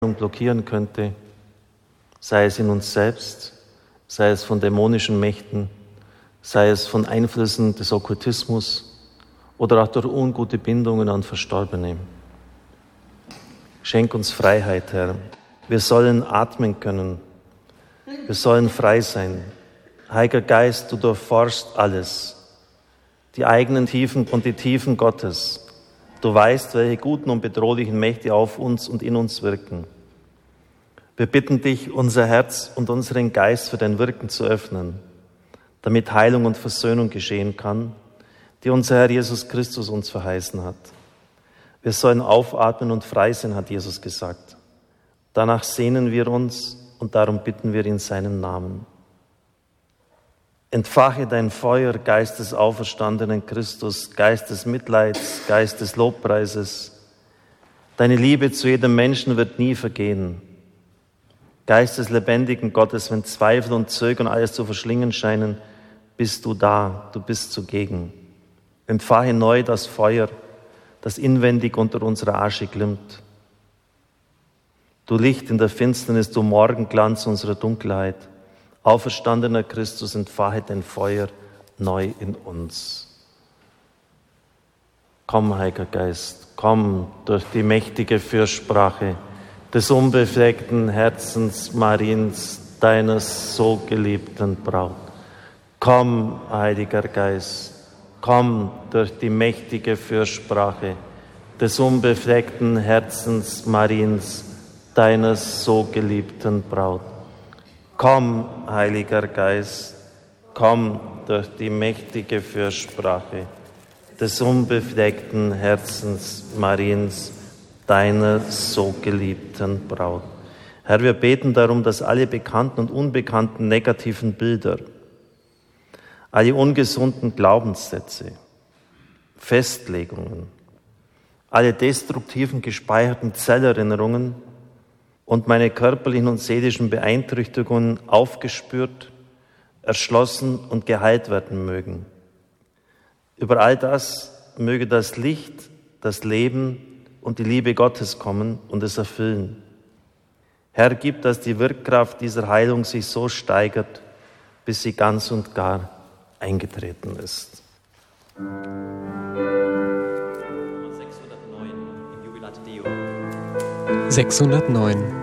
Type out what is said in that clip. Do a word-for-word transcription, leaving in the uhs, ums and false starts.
und blockieren könnte, sei es in uns selbst, sei es von dämonischen Mächten, sei es von Einflüssen des Okkultismus oder auch durch ungute Bindungen an Verstorbene. Schenk uns Freiheit, Herr. Wir sollen atmen können. Wir sollen frei sein. Heiliger Geist, du durchforschst alles, die eigenen Tiefen und die Tiefen Gottes. Du weißt, welche guten und bedrohlichen Mächte auf uns und in uns wirken. Wir bitten dich, unser Herz und unseren Geist für dein Wirken zu öffnen, damit Heilung und Versöhnung geschehen kann, die unser Herr Jesus Christus uns verheißen hat. Wir sollen aufatmen und frei sein, hat Jesus gesagt. Danach sehnen wir uns und darum bitten wir in seinem Namen. Entfache dein Feuer, Geist des auferstandenen Christus, Geist des Mitleids, Geist des Lobpreises. Deine Liebe zu jedem Menschen wird nie vergehen. Geist des lebendigen Gottes, wenn Zweifel und Zögern alles zu verschlingen scheinen, bist du da, du bist zugegen. Entfache neu das Feuer, das inwendig unter unserer Asche glimmt. Du Licht in der Finsternis, du Morgenglanz unserer Dunkelheit. Auferstandener Christus, entfache dein Feuer neu in uns. Komm, Heiliger Geist, komm durch die mächtige Fürsprache des unbefleckten Herzens Mariens, deiner so geliebten Braut. Komm, Heiliger Geist, komm durch die mächtige Fürsprache des unbefleckten Herzens Mariens, deiner so geliebten Braut. Komm, Heiliger Geist, komm durch die mächtige Fürsprache des unbefleckten Herzens Mariens, deiner so geliebten Braut. Herr, wir beten darum, dass alle bekannten und unbekannten negativen Bilder, alle ungesunden Glaubenssätze, Festlegungen, alle destruktiven gespeicherten Zellerinnerungen und meine körperlichen und seelischen Beeinträchtigungen aufgespürt, erschlossen und geheilt werden mögen. Über all das möge das Licht, das Leben und die Liebe Gottes kommen und es erfüllen. Herr, gib, dass die Wirkkraft dieser Heilung sich so steigert, bis sie ganz und gar eingetreten ist. sechshundertneun